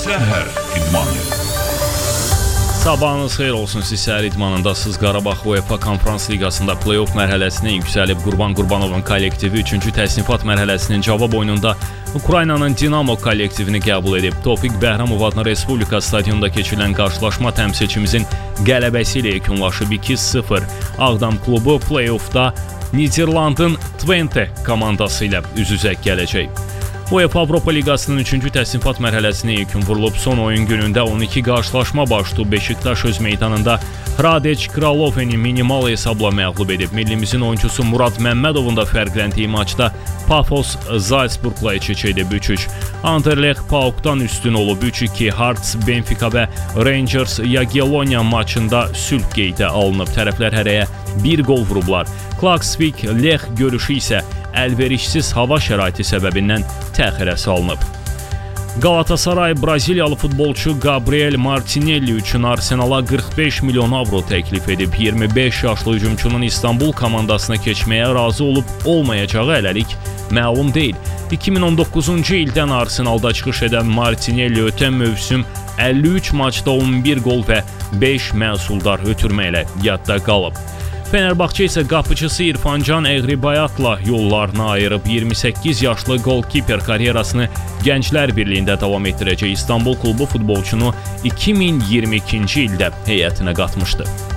Səhər idmanı. Sabahınız xeyir olsun, siz səhər idmanındasınız. Qarabağ UEFA Konferans Liqasında play-off mərhələsinə yüksəlib Qurban Qurbanovun kollektivi 3-cü təsnifat mərhələsinin cavab oyununda Ukraynanın Dinamo kollektivini qəbul edib. Tofiq Bəhramov adına Respublika stadionunda keçirilən qarşılaşma təmsilçimizin qələbəsi ilə yekunlaşıb 2-0. Ağdam klubu play-offda Niderlandın Twente komandası ilə üz-üzə gələcək. UEFA Avropa Liqasının 3-cü təsnifat mərhələsinə yekun vurulub. Son oyun günündə 12 qarşılaşma başlayıb. Beşiktaş öz meydanında Hradec Kraloveni minimal hesabla məğlub edib. Millimizin oyuncusu Murad Məmmədovun da fərqləndiyi maçda Pafos Zalzburgla iç-içə edib 3-3. Anderlecht PAOK-dan üstün olub 3-2. Hearts, Benfica və Rangers Jagiellonia maçında sülh qeydə alınıb. Tərəflər hərəyə bir qol vurublar. Klaksvik Lech görüşü isə əlverişsiz hava şəraiti səbəbindən təxirə salınıb. Galatasaray Braziliyalı futbolçu Gabriel Martinelli üçün Arsenala 45 milyon avro təklif edib. 25 yaşlı hücumçunun İstanbul komandasına keçməyə razı olub olmayacağı hələlik məlum deyil. 2019-cu ildən Arsenalda çıxış edən Martinelli ötən mövsüm 53 maçda 11 gol və 5 məhsuldar ötürmə ilə yadda qalıb. Fenerbahçe isə qapıcısı İrfancan Əqribayatla yollarını ayırıb. 28 yaşlı golkiper karyerasını Gənclər Birliyində davam etdirəcək. İstanbul klubu futbolçunu 2022-ci ildə heyətinə qatmışdı.